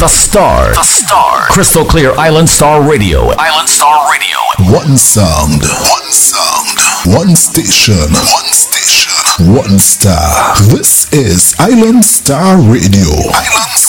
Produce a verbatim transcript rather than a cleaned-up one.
The Star. The Star. Crystal Clear Island Star Radio. Island Star Radio. One sound. One sound. One station. One station. One star. This is Island Star Radio. Island